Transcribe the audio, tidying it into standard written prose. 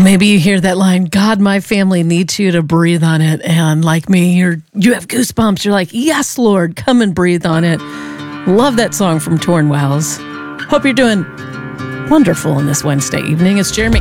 Maybe you hear that line, God, my family needs you to breathe on it. And like me, you have goosebumps. You're like, yes, Lord, come and breathe on it. Love that song from Torn Wells. Hope you're doing wonderful on this Wednesday evening. It's Jeremy.